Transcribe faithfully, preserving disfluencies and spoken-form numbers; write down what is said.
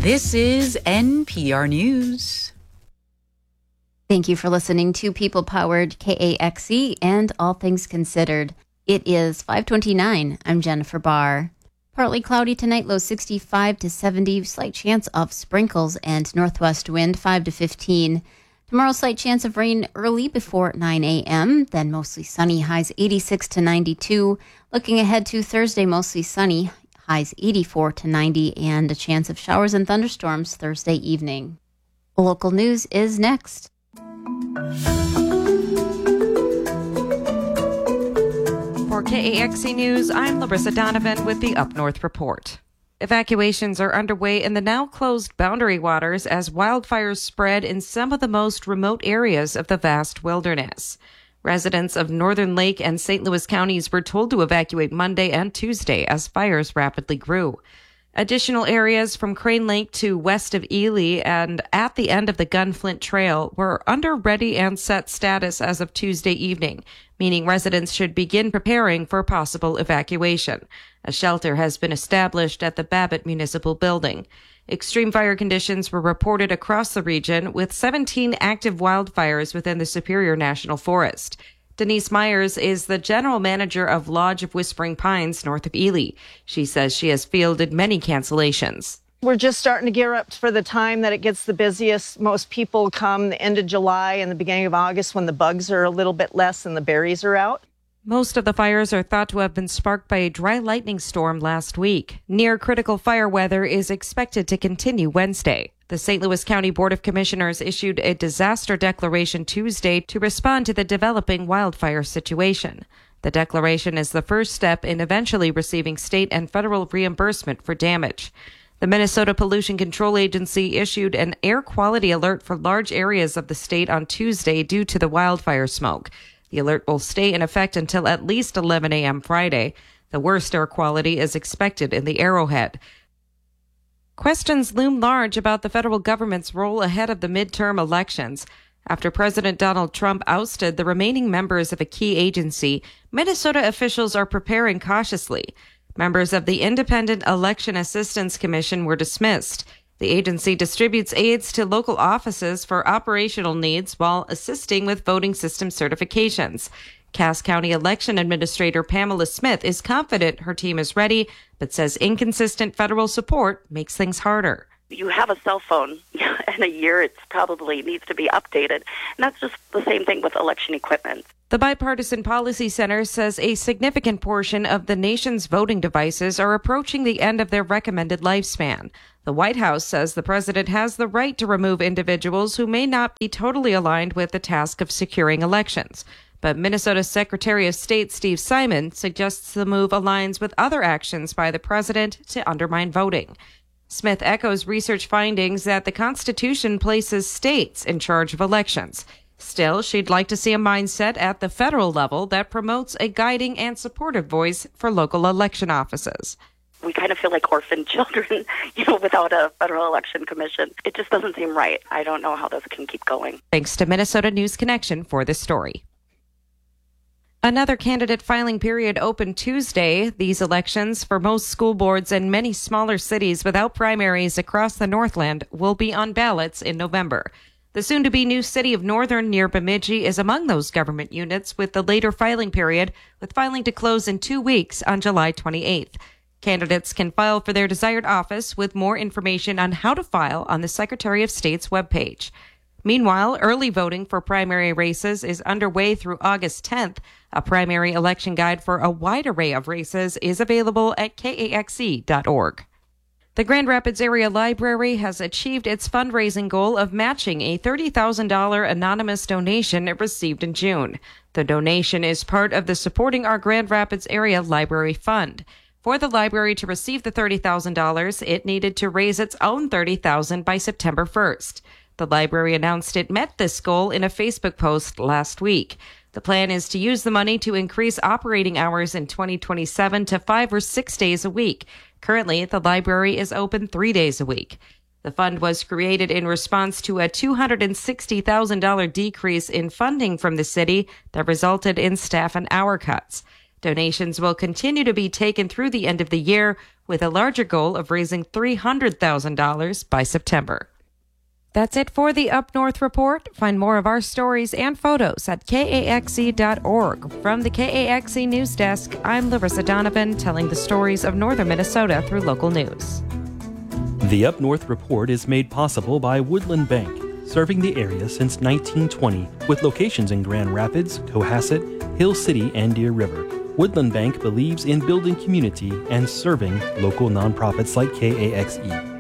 This is N P R News. Thank you for listening to People-Powered K A X E and All Things Considered. It is five twenty-nine. I'm Jennifer Barr. Partly cloudy tonight, low sixty-five to seventy, slight chance of sprinkles and northwest wind five to fifteen. Tomorrow, slight chance of rain early before nine a.m., then mostly sunny, highs eighty-six to ninety-two. Looking ahead to Thursday, mostly sunny, highs eighty-four to ninety, and a chance of showers and thunderstorms Thursday evening. Local news is next. For K A X E News, I'm Larissa Donovan with the Up North Report. Evacuations are underway in the now closed Boundary Waters as wildfires spread in some of the most remote areas of the vast wilderness. Residents of Northern Lake and Saint Louis counties were told to evacuate Monday and Tuesday as fires rapidly grew. Additional areas from Crane Lake to west of Ely and at the end of the Gunflint Trail were under ready and set status as of Tuesday evening, meaning residents should begin preparing for possible evacuation. A shelter has been established at the Babbitt Municipal Building. Extreme fire conditions were reported across the region, with seventeen active wildfires within the Superior National Forest. Denise Myers is the general manager of Lodge of Whispering Pines north of Ely. She says she has fielded many cancellations. We're just starting to gear up for the time that it gets the busiest. Most people come the end of July and the beginning of August when the bugs are a little bit less and the berries are out. Most of the fires are thought to have been sparked by a dry lightning storm last week. Near critical fire weather is expected to continue Wednesday. The Saint Louis County Board of Commissioners issued a disaster declaration Tuesday to respond to the developing wildfire situation. The declaration is the first step in eventually receiving state and federal reimbursement for damage. The Minnesota Pollution Control Agency issued an air quality alert for large areas of the state on Tuesday due to the wildfire smoke. The alert will stay in effect until at least eleven a.m. Friday. The worst air quality is expected in the Arrowhead. Questions loom large about the federal government's role ahead of the midterm elections. After President Donald Trump ousted the remaining members of a key agency, Minnesota officials are preparing cautiously. Members of the Independent Election Assistance Commission were dismissed. The agency distributes aids to local offices for operational needs while assisting with voting system certifications. Cass County Election Administrator Pamela Smith is confident her team is ready, but says inconsistent federal support makes things harder. You have a cell phone, in a year it probably needs to be updated, and that's just the same thing with election equipment. The Bipartisan Policy Center says a significant portion of the nation's voting devices are approaching the end of their recommended lifespan. The White House says the president has the right to remove individuals who may not be totally aligned with the task of securing elections. But Minnesota Secretary of State Steve Simon suggests the move aligns with other actions by the president to undermine voting. Smith echoes research findings that the Constitution places states in charge of elections. Still, she'd like to see a mindset at the federal level that promotes a guiding and supportive voice for local election offices. We kind of feel like orphan children, you know, without a federal election commission. It just doesn't seem right. I don't know how this can keep going. Thanks to Minnesota News Connection for this story. Another candidate filing period opened Tuesday. These elections for most school boards and many smaller cities without primaries across the Northland will be on ballots in November. The soon-to-be new city of Northern near Bemidji is among those government units with the later filing period, with filing to close in two weeks on July twenty-eighth. Candidates can file for their desired office with more information on how to file on the Secretary of State's webpage. Meanwhile, early voting for primary races is underway through August tenth. A primary election guide for a wide array of races is available at K A X E dot org. The Grand Rapids Area Library has achieved its fundraising goal of matching a thirty thousand dollars anonymous donation it received in June. The donation is part of the Supporting Our Grand Rapids Area Library Fund. For the library to receive the thirty thousand dollars, it needed to raise its own thirty thousand dollars by September first. The library announced it met this goal in a Facebook post last week. The plan is to use the money to increase operating hours in twenty twenty-seven to five or six days a week. Currently, the library is open three days a week. The fund was created in response to a two hundred sixty thousand dollars decrease in funding from the city that resulted in staff and hour cuts. Donations will continue to be taken through the end of the year, with a larger goal of raising three hundred thousand dollars by September. That's it for the Up North Report. Find more of our stories and photos at K A X E dot org. From the K A X E News Desk, I'm Larissa Donovan, telling the stories of northern Minnesota through local news. The Up North Report is made possible by Woodland Bank, serving the area since nineteen twenty, with locations in Grand Rapids, Cohasset, Hill City, and Deer River. Woodland Bank believes in building community and serving local nonprofits like K A X E.